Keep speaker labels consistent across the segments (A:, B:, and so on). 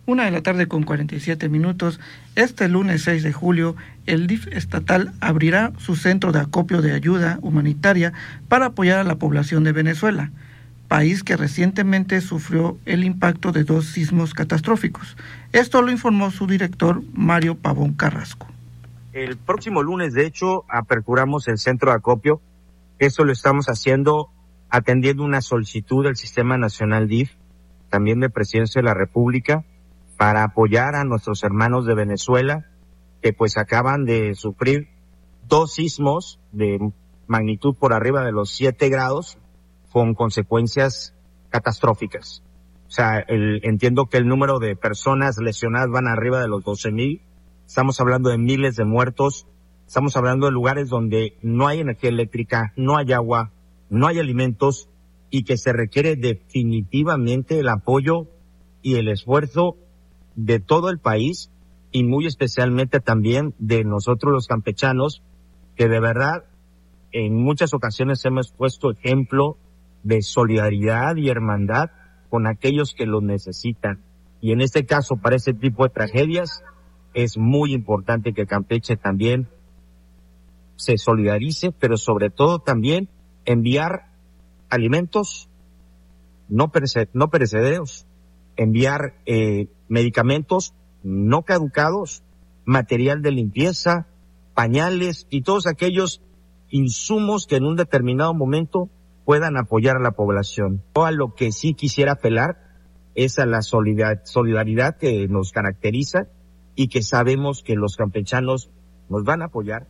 A: 1:47 p.m. Este lunes 6 de julio, el DIF estatal abrirá su centro de acopio de ayuda humanitaria para apoyar a la población de Venezuela, país que recientemente sufrió el impacto de 2 sismos catastróficos. Esto lo informó su director, Mario Pavón Carrasco.
B: El próximo lunes, de hecho, aperturamos el centro de acopio. Eso lo estamos haciendo atendiendo una solicitud del Sistema Nacional DIF, también de Presidencia de la República, para apoyar a nuestros hermanos de Venezuela, que pues acaban de sufrir 2 sismos de magnitud por arriba de los 7 grados, con consecuencias catastróficas. O sea, entiendo que el número de personas lesionadas van arriba de los 12,000. Estamos hablando de miles de muertos. Estamos hablando de lugares donde no hay energía eléctrica, no hay agua, no hay alimentos, y que se requiere definitivamente el apoyo y el esfuerzo de todo el país, y muy especialmente también de nosotros los campechanos, que de verdad en muchas ocasiones hemos puesto ejemplo de solidaridad y hermandad con aquellos que lo necesitan. Y en este caso, para ese tipo de tragedias, es muy importante que Campeche también se solidarice, pero sobre todo también enviar alimentos no perecederos, enviar medicamentos no caducados, material de limpieza, pañales y todos aquellos insumos que en un determinado momento puedan apoyar a la población. Yo a lo que sí quisiera apelar es a la solidaridad que nos caracteriza y que sabemos que los campechanos nos van a apoyar.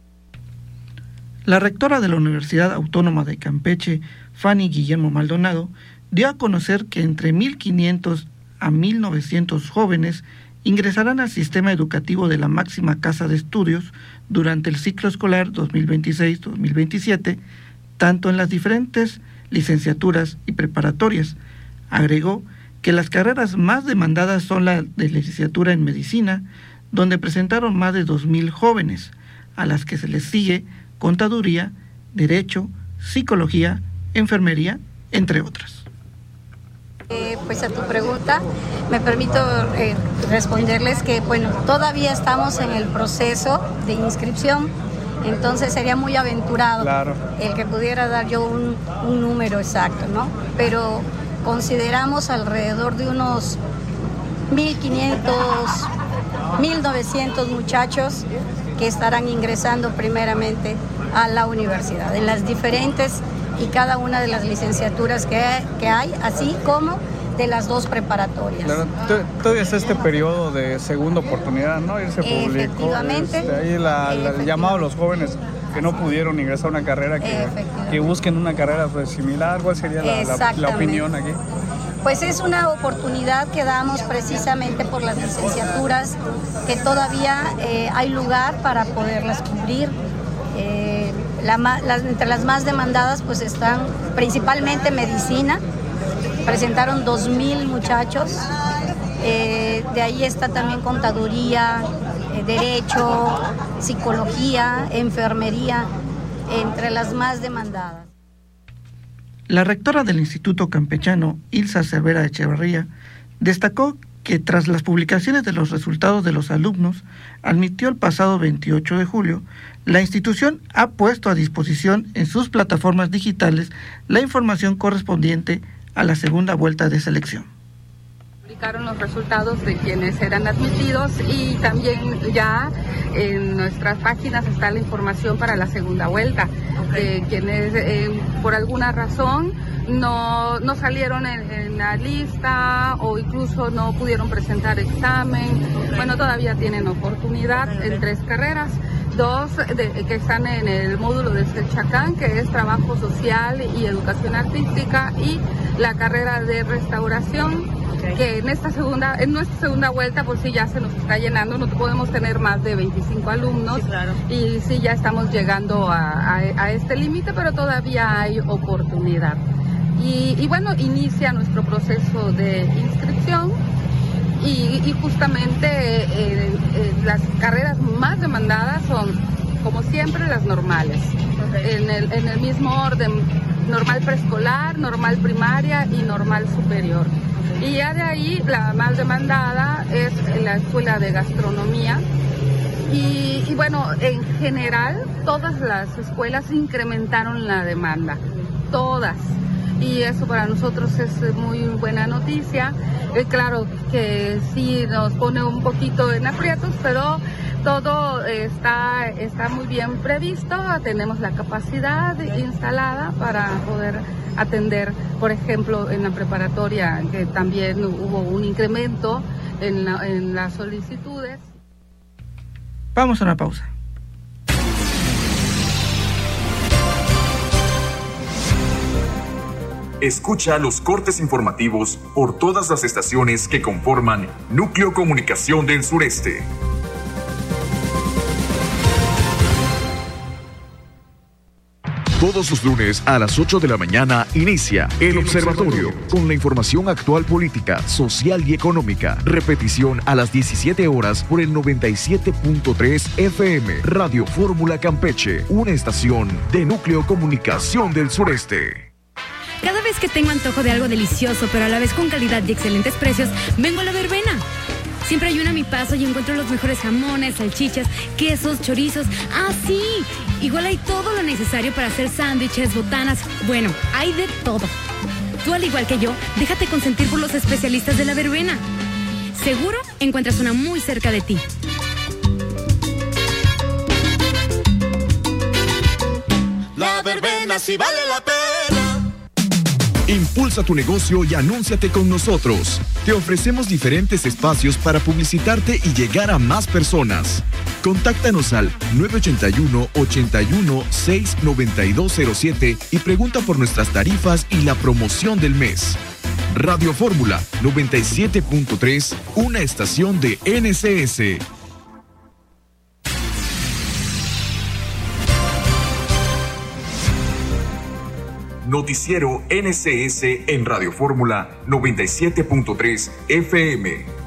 A: La rectora de la Universidad Autónoma de Campeche, Fanny Guillermo Maldonado, dio a conocer que entre 1,500 a 1,900 jóvenes ingresarán al sistema educativo de la máxima casa de estudios durante el ciclo escolar 2026-2027, tanto en las diferentes licenciaturas y preparatorias. Agregó que las carreras más demandadas son la de licenciatura en medicina, donde presentaron más de 2,000 jóvenes, a las que se les sigue contaduría, derecho, psicología, enfermería, entre otras.
C: Pues a tu pregunta, me permito responderles que, bueno, todavía estamos en el proceso de inscripción, entonces sería muy aventurado, claro, el que pudiera dar yo un número exacto, ¿no? Pero consideramos alrededor de unos 1,500, 1,900 muchachos que estarán ingresando primeramente a la universidad, en las diferentes y cada una de las licenciaturas que hay, así como de las 2 preparatorias.
D: Claro, todavía está este periodo de segunda oportunidad, ¿no? Y se publicó
C: efectivamente,
D: ahí el llamado a los jóvenes que no pudieron ingresar a una carrera, que busquen una carrera pues, similar. ¿Cuál sería la opinión aquí?
C: Pues es una oportunidad que damos precisamente por las licenciaturas, que todavía hay lugar para poderlas cubrir. Entre las más demandadas pues están principalmente medicina, presentaron 2,000 muchachos, de ahí está también contaduría, derecho, psicología, enfermería, entre las más demandadas.
A: La rectora del Instituto Campechano, Ilsa Cervera Echeverría, destacó que tras las publicaciones de los resultados de los alumnos, admitió el pasado 28 de julio, la institución ha puesto a disposición en sus plataformas digitales la información correspondiente a la segunda vuelta de selección.
E: Publicaron los resultados de quienes eran admitidos y también ya en nuestras páginas está la información para la segunda vuelta. Quienes por alguna razón no salieron en la lista o incluso no pudieron presentar examen, bueno, todavía tienen oportunidad en 3 carreras. 2 que están en el módulo de Chacán, que es trabajo social y educación artística, y la carrera de restauración, que en nuestra segunda vuelta pues sí ya se nos está llenando, no podemos tener más de 25 alumnos, sí, claro, y sí ya estamos llegando a este límite, pero todavía hay oportunidad. Y bueno, inicia nuestro proceso de inscripción. Y justamente las carreras más demandadas son, como siempre, las normales, en el mismo orden, normal preescolar, normal primaria y normal superior. Y ya de ahí la más demandada es la Escuela de Gastronomía. Y bueno, en general todas las escuelas incrementaron la demanda, todas. Y eso para nosotros es muy buena noticia. Claro que sí nos pone un poquito en aprietos, pero todo está muy bien previsto. Tenemos la capacidad instalada para poder atender, por ejemplo, en la preparatoria, que también hubo un incremento en las solicitudes.
A: Vamos a una pausa.
F: Escucha los cortes informativos por todas las estaciones que conforman Núcleo Comunicación del Sureste. Todos los lunes a las 8 de la mañana inicia El Observatorio, con la información actual política, social y económica. Repetición a las 17 horas por el 97.3 FM. Radio Fórmula Campeche, una estación de Núcleo Comunicación del Sureste.
G: Cada vez que tengo antojo de algo delicioso, pero a la vez con calidad y excelentes precios, vengo a La Verbena. Siempre hay una a mi paso y encuentro los mejores jamones, salchichas, quesos, chorizos. ¡Ah, sí! Igual hay todo lo necesario para hacer sándwiches, botanas. Bueno, hay de todo. Tú, al igual que yo, déjate consentir por los especialistas de La Verbena. Seguro encuentras una muy cerca de ti.
H: La Verbena sí vale la pena.
F: Impulsa tu negocio y anúnciate con nosotros. Te ofrecemos diferentes espacios para publicitarte y llegar a más personas. Contáctanos al 981-81-69207 y pregunta por nuestras tarifas y la promoción del mes. Radio Fórmula 97.3, una estación de NCS. Noticiero NCS en Radio Fórmula 97.3 FM.